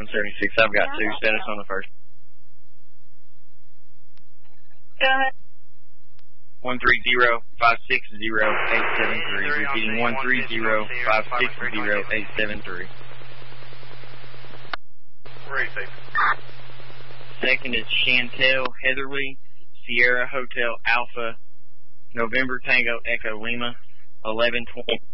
176. I've got 2. Status on the first. Go ahead. 130-560-873. Repeating 130-560-873. Very safe. Second is Chantel Heatherly, Sierra Hotel Alpha, November Tango Echo Lima, 1120.